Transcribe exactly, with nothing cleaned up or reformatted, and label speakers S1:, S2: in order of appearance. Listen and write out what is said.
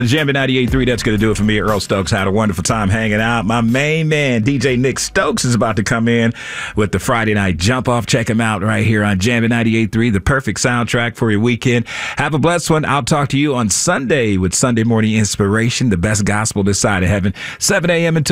S1: Jamming ninety-eight point three, that's going to do it for me. Earl Stokes had a wonderful time hanging out. My main man, D J Nick Stokes, is about to come in with the Friday Night Jump Off. Check him out right here on Jamming ninety-eight point three, the perfect soundtrack for your weekend. Have a blessed one. I'll talk to you on Sunday with Sunday Morning Inspiration, the best gospel this side of heaven, seven a.m. until